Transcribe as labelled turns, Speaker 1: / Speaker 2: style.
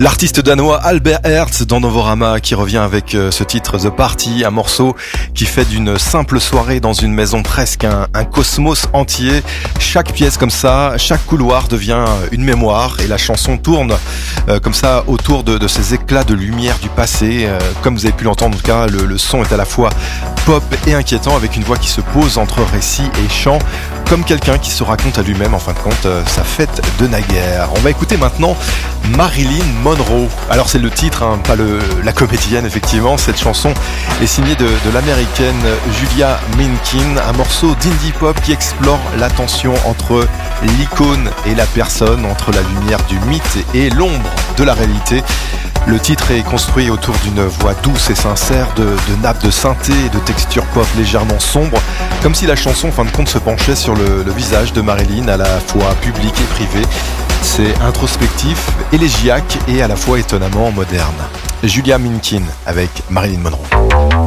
Speaker 1: L'artiste danois Albert Hertz dans Novorama qui revient avec ce titre The Party, un morceau qui fait d'une simple soirée dans une maison presque un cosmos entier. Chaque pièce comme ça, chaque couloir devient une mémoire et la chanson tourne comme ça autour de ces éclats de lumière du passé. Comme vous avez pu l'entendre en tout cas, le son est à la fois pop et inquiétant avec une voix qui se pose entre récit et chant comme quelqu'un qui se raconte à lui-même en fin de compte sa fête de naguère. On va écouter maintenant Marilyn Monroe. Alors c'est le titre, hein, pas la comédienne effectivement. Cette chanson est signée de l'américaine Julia Minkin, un morceau d'indie pop qui explore la tension entre l'icône et la personne, entre la lumière du mythe et l'ombre de la réalité. Le titre est construit autour d'une voix douce et sincère, de nappes de synthé et de textures pop légèrement sombres, comme si la chanson en fin de compte se penchait sur le visage de Marilyn, à la fois public et privé. C'est introspectif, élégiaque et à la fois étonnamment moderne. Julia Minkin avec Marilyn Monroe.